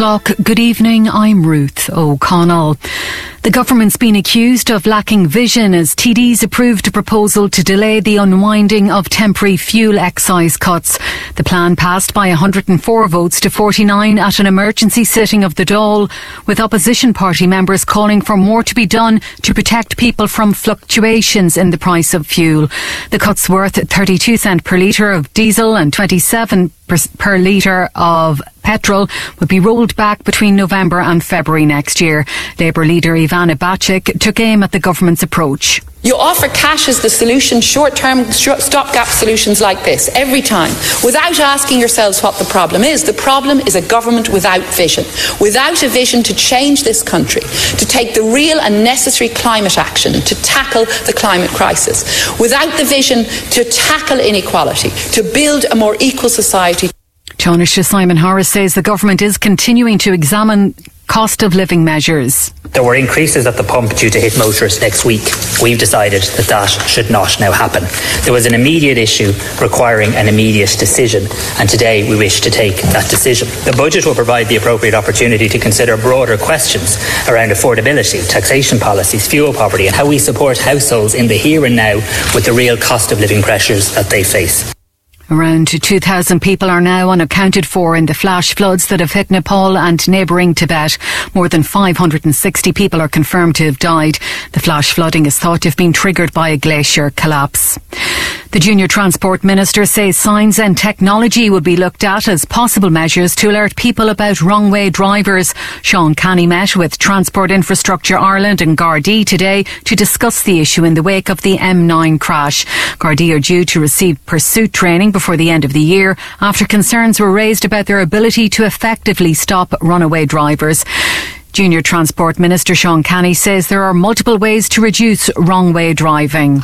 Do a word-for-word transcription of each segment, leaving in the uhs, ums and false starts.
Good evening, I'm Ruth O'Connell. The government's been accused of lacking vision as T Ds approved a proposal to delay the unwinding of temporary fuel excise cuts. The plan passed by one hundred four votes to forty-nine at an emergency sitting of the Dáil, with opposition party members calling for more to be done to protect people from fluctuations in the price of fuel. The cuts worth thirty-two cents per litre of diesel and twenty-seven per litre of petrol would be rolled back between November and February next year. Labour leader Ivana Bacik took aim at the government's approach. You offer cash as the solution, short-term stopgap solutions like this, every time, without asking yourselves what the problem is. The problem is a government without vision, without a vision to change this country, to take the real and necessary climate action, to tackle the climate crisis, without the vision to tackle inequality, to build a more equal society. Taoiseach Simon Harris says the government is continuing to examine cost of living measures. There were increases at the pump due to hit motorists next week. We've decided that that should not now happen. There was an immediate issue requiring an immediate decision, and today we wish to take that decision. The budget will provide the appropriate opportunity to consider broader questions around affordability, taxation policies, fuel poverty, and how we support households in the here and now with the real cost of living pressures that they face. Around two thousand people are now unaccounted for in the flash floods that have hit Nepal and neighbouring Tibet. More than five hundred sixty people are confirmed to have died. The flash flooding is thought to have been triggered by a glacier collapse. The Junior Transport Minister says signs and technology will be looked at as possible measures to alert people about wrong-way drivers. Sean Canny met with Transport Infrastructure Ireland and Gardaí today to discuss the issue in the wake of the M nine crash. Gardaí are due to receive pursuit training before the end of the year after concerns were raised about their ability to effectively stop runaway drivers. Junior Transport Minister Sean Canny says there are multiple ways to reduce wrong-way driving.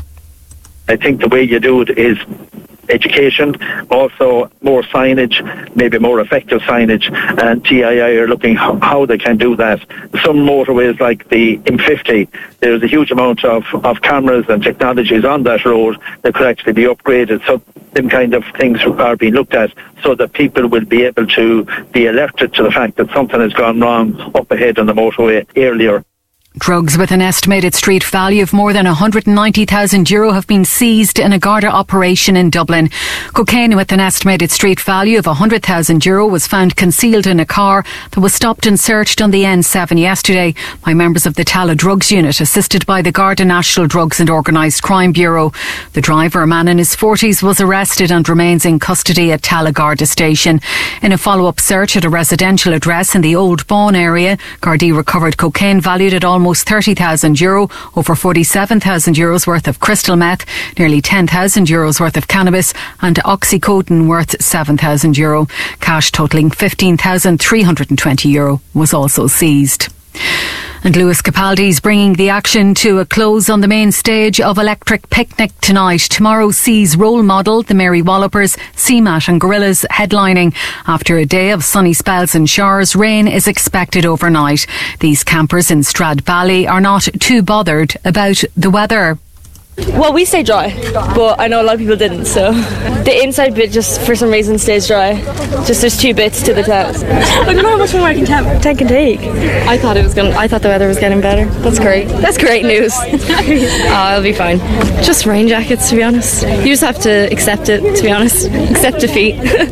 I think the way you do it is education, also more signage, maybe more effective signage, and T I I are looking how, how they can do that. Some motorways like the M fifty, there's a huge amount of, of cameras and technologies on that road that could actually be upgraded, so them kind of things are being looked at so that people will be able to be alerted to the fact that something has gone wrong up ahead on the motorway earlier. Drugs with an estimated street value of more than one hundred ninety thousand euro have been seized in a Garda operation in Dublin. Cocaine with an estimated street value of one hundred thousand euro was found concealed in a car that was stopped and searched on the N seven yesterday by members of the Tala Drugs Unit, assisted by the Garda National Drugs and Organised Crime Bureau. The driver, a man in his forties, was arrested and remains in custody at Tala Garda Station. In a follow-up search at a residential address in the Old Bawn area, Gardaí recovered cocaine valued at almost almost thirty thousand euro, over forty-seven thousand euros worth of crystal meth, nearly ten thousand euros worth of cannabis and oxycodone worth seven thousand euro. Cash totalling fifteen thousand three hundred twenty euro was also seized. And Lewis Capaldi's bringing the action to a close on the main stage of Electric Picnic tonight. Tomorrow sees Role Model, the Mary Wallopers, C MAT and Gorillaz headlining. After a day of sunny spells and showers, rain is expected overnight. These campers in Strad Valley are not too bothered about the weather. Well, we stay dry, but I know a lot of people didn't, so the inside bit just for some reason stays dry. Just there's two bits to the tent. I don't know how much more I can tent, tent can take. I thought it was going I thought the weather was getting better. That's great. That's great news. Oh, it'll be fine. Just rain jackets, to be honest. You just have to accept it, to be honest. Accept defeat.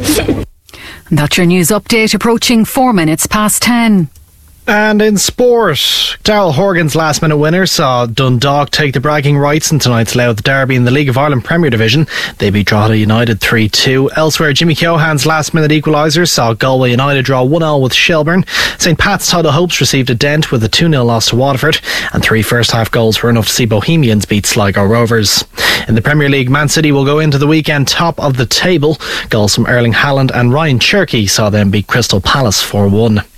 And that's your news update, approaching four minutes past ten. And in sport, Daryl Horgan's last minute winner saw Dundalk take the bragging rights in tonight's Louth Derby in the League of Ireland Premier Division. They beat Drogheda United three two. Elsewhere, Jimmy Keohan's last minute equaliser saw Galway United draw one all with Shelburne. St Pat's title hopes received a dent with a two nil loss to Waterford, and three first half goals were enough to see Bohemians beat Sligo Rovers. In the Premier League, Man City will go into the weekend top of the table. Goals from Erling Haaland and Ryan Cherky saw them beat Crystal Palace four one.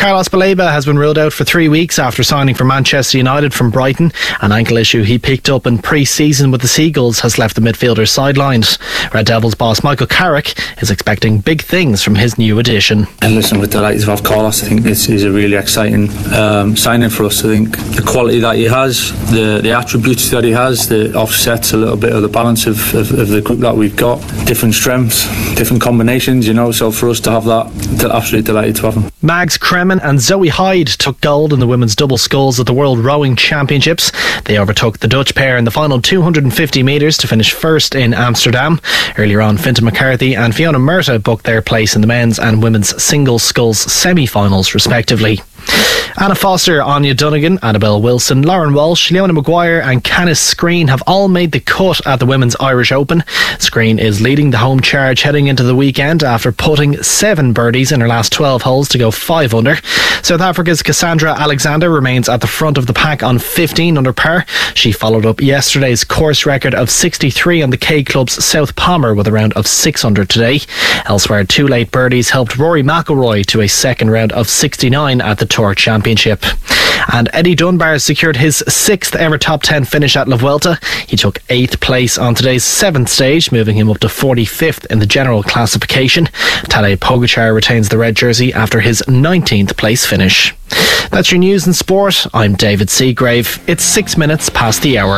Carlos Baleba has been ruled out for three weeks after signing for Manchester United from Brighton. An ankle issue he picked up in pre-season with the Seagulls has left the midfielder sidelined. Red Devils boss Michael Carrick is expecting big things from his new addition. And listen, we're delighted to have Carlos. I think this is a really exciting um, signing for us. I think the quality that he has, the, the attributes that he has, that offsets a little bit of the balance of, of, of the group that we've got. Different strengths, different combinations, you know, so for us to have that, they're absolutely delighted to have him. Mags Kremen and Zoe Hyde took gold in the women's double sculls at the World Rowing Championships. They overtook the Dutch pair in the final two hundred fifty metres to finish first in Amsterdam. Earlier on, Fintan McCarthy and Fiona Murtagh booked their place in the men's and women's single sculls semi-finals respectively. Anna Foster, Anya Dunnigan, Annabelle Wilson, Lauren Walsh, Leona Maguire and Canis Screen have all made the cut at the Women's Irish Open. Screen is leading the home charge heading into the weekend after putting seven birdies in her last twelve holes to go five under. South Africa's Cassandra Alexander remains at the front of the pack on fifteen under par. She followed up yesterday's course record of sixty-three on the K Club's South Palmer with a round of six under today. Elsewhere, two late birdies helped Rory McIlroy to a second round of sixty-nine at the Tour Championship. And Eddie Dunbar secured his sixth ever top ten finish at La Vuelta. He took eighth place on today's seventh stage, moving him up to forty-fifth in the general classification. Tadej Pogačar retains the red jersey after his nineteenth place finish. That's your news and sport. I'm David Seagrave. It's six minutes past the hour.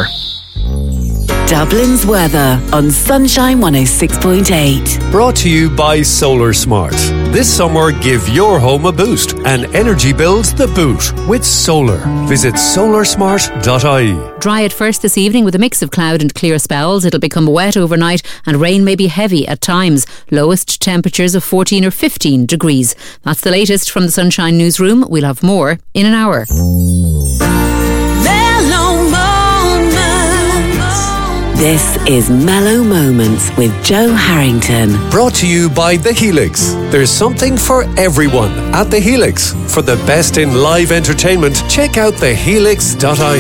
Dublin's weather on Sunshine one oh six point eight. Brought to you by Solar Smart. This summer, give your home a boost and energy bills the boot with solar. Visit solar smart dot I E. Dry at first this evening with a mix of cloud and clear spells. It'll become wet overnight and rain may be heavy at times. Lowest temperatures of fourteen or fifteen degrees. That's the latest from the Sunshine Newsroom. We'll have more in an hour. This is Mellow Moments with Joe Harrington. Brought to you by The Helix. There's something for everyone at The Helix. For the best in live entertainment, check out the helix dot I E.